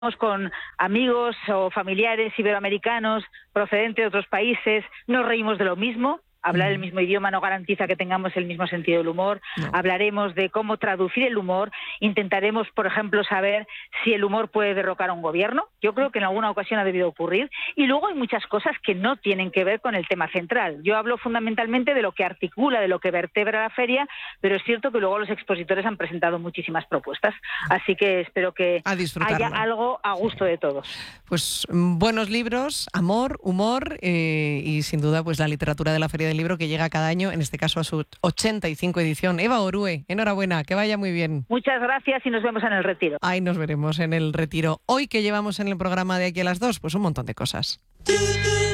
con amigos o familiares iberoamericanos procedentes de otros países, nos reímos de lo mismo. Hablar el mismo idioma no garantiza que tengamos el mismo sentido del humor. No. Hablaremos de cómo traducir el humor. Intentaremos, por ejemplo, saber si el humor puede derrocar a un gobierno. Yo creo que en alguna ocasión ha debido ocurrir. Y luego hay muchas cosas que no tienen que ver con el tema central. Yo hablo fundamentalmente de lo que articula, de lo que vertebra la feria, pero es cierto que luego los expositores han presentado muchísimas propuestas. Así que espero que haya algo a gusto de todos. Pues buenos libros, amor, humor y sin duda pues la literatura de la Feria del Libro que llega cada año, en este caso a su 85 edición. Eva Orue, enhorabuena, que vaya muy bien. Muchas gracias y nos vemos en el retiro. Ahí nos veremos en el retiro. Hoy, ¿qué llevamos en el programa de aquí a las 2? Pues un montón de cosas.